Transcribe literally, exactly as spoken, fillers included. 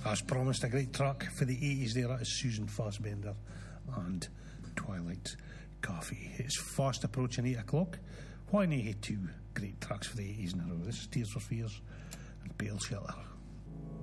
As promised, a great track for the eighties there. That is Susan Fassbender and Twilight Coffee. It's fast approaching eight o'clock. Why not two great tracks for the eighties in a row? This is Tears for Fears and Pale Shelter.